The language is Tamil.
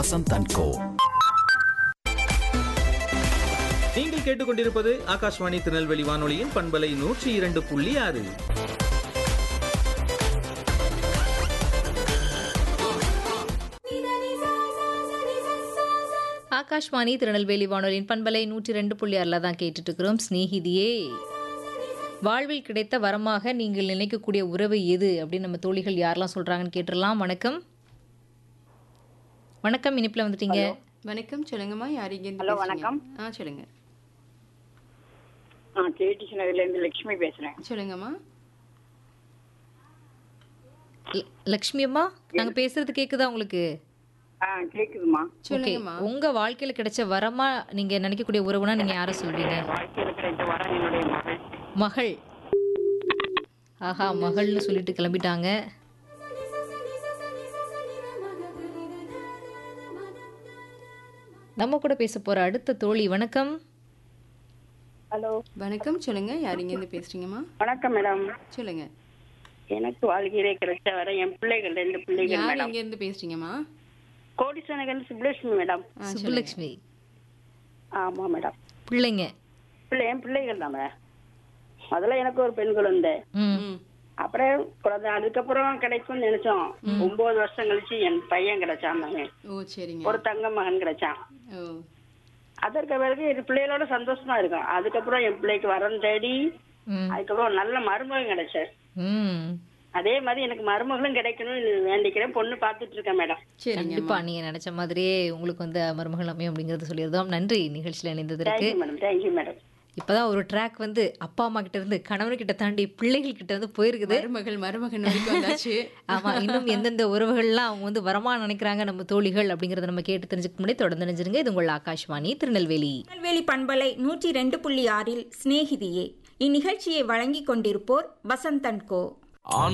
வசந்த் அண்ட் கோ. நீங்கள் கேட்டுக்கொண்டிருப்பது ஆகாஷ்வாணி திருநெல்வேலி வானொலியின் பண்பலை 102.6. ஆகாஷ்வாணி திருநெல்வேலி வானொலியின் பண்பலை 102.6 தான் கேட்டுட்டு இருக்கிறோம். ஸ்நேகிதியே, வாழ்வில் கிடைத்த வரமாக நீங்கள் நினைக்கக்கூடிய உறவு எது அப்படின்னு நம்ம தோழிகள் யாரெல்லாம் சொல்றாங்கன்னு கேட்டுடலாம். வணக்கம். வணக்கம், இனிப்புல வந்துட்டீங்க. வணக்கம், சொல்லுங்கம்மா. யார் இங்க இருந்து ஹலோ, பேசுறீங்க? வணக்கம். சொல்லுங்க. கேடிசி நகர்ல இருந்து லட்சுமி பேசுறேன். சொல்லுங்கம்மா. லக்ஷ்மி அம்மா, நாங்க பேசுறது கேக்குதா உங்களுக்கு? கேக்குதுமா. ஓகே, சொல்லுங்கம்மா. உங்க வாழ்க்கையில கிடைச்ச வரமா நீங்க நினைக்கக்கூடிய உறவுனா நீங்க யாரை சொல்வீங்க? வாழ்க்கையில கிடைத்த வரம் என்னுடைய மகள். மகள். ஆஹா, மகள்னு சொல்லிட்டு கிளம்பிட்டாங்க. நம்ம கூட பேச போற அடுத்த தோழி. வணக்கம். ஹலோ, வணக்கம், சொல்லுங்க. யார் இங்க இருந்து பேசுறீங்கம்மா? வணக்கம் மேடம். சொல்லுங்க. எனக்கு வாழ்க்கையிலே கிடைச்ச வரம் என் பிள்ளைகள், 2 பிள்ளைகள் யார் மேடம். இங்க இருந்து பேசுறீங்கம்மா? கோடிசி நகர் சுப்புலட்சுமி மேடம். சுப்புலட்சுமி. ஆமா மேடம். பிள்ளைங்க. என் பிள்ளைகள் தான் மேடம். முதல்ல எனக்கு ஒரு பெண் குழந்தை, ம். அப்புறம் குழந்தை, அதுக்கப்புறம் கிடைக்கும்னு நினைச்சோம். 9 வருஷம் கழிச்சு என் பையன் கிடைச்சான் தானே. ஓ, சரிங்க. ஒரு தங்க மகன் கிடைச்சான். ஓ, அதற்கு பிறகு என் பிள்ளைகளோட சந்தோஷமா இருக்கும். அதுக்கப்புறம் என் பிள்ளைக்கு வரம் தேடி ம். அதுக்கப்புறம் நல்ல மருமகன் கிடைச்சார். ம். அதே மாதிரி எனக்கு மருமகளும் கிடைக்கணும்னு வேண்டிக்கிறேன். பொண்ணு பாத்துட்டு இருக்கேன் மேடம். சரிங்க. கண்டிப்பா நீங்க நினைச்ச மாதிரியே உங்களுக்கு வந்து மருமகள் அமையும் அப்படிங்கறது சொல்லியிருந்தோம். நன்றி நிகழ்ச்சியில இணைந்ததற்கு. Thank you madam. Thank you madam. இப்பதான் ஒரு ட்ராக் வந்து அப்பா அம்மா கிட்ட இருந்து கணவன்கிட்ட தாண்டி பிள்ளைகள் கிட்ட வந்து போயிருக்குது. மருமகன் வரைக்கும் வந்தாச்சு. ஆமா, இன்னும் எந்தெந்த உறவுகள்லாம் அவங்க வந்து வரமா நினைக்கிறாங்க நம்ம தோழிகள் அப்படிங்கறத நம்ம கேட்டு தெரிஞ்சுக்க முன்னாடி தொடர்ந்து நினைஞ்சிருங்க. இது உங்கள் ஆகாஷ்வாணி திருநெல்வேலி. திருநெல்வேலி பண்பலை 102.6 ஸ்நேகிதியே. இந்நிகழ்ச்சியை வழங்கிக் கொண்டிருப்போர் வசந்த் அண்ட் கோ.